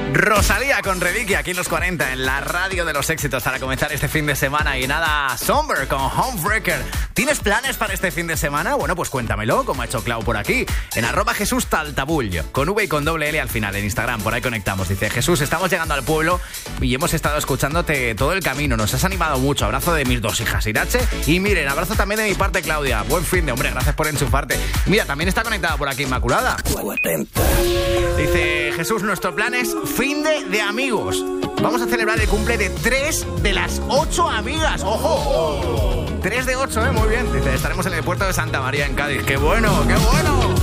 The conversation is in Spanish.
Rosalía con Rediki aquí en los 40, en la radio de los éxitos para comenzar este fin de semana. Y nada, Somber con Homebreaker. ¿Tienes planes para este fin de semana? Bueno, pues cuéntamelo, como ha hecho Clau por aquí, en @JesúsTaltabull, con V y con doble L al final, en Instagram. Por ahí conectamos. Dice: Jesús, estamos llegando al pueblo y hemos estado escuchándote todo el camino. Nos has animado mucho. Abrazo de mis dos hijas, Irache y Miren. Abrazo también de mi parte, Claudia. Buen fin de, hombre, gracias por enchufarte. Mira, también está conectada por aquí Inmaculada. Dice: Jesús, nuestro plan es fin de amigos. Vamos a celebrar el cumple de 3 de las 8 amigas. ¡Ojo! 3 de 8, muy bien. Dice: estaremos en el puerto de Santa María, en Cádiz. ¡Qué bueno, qué bueno!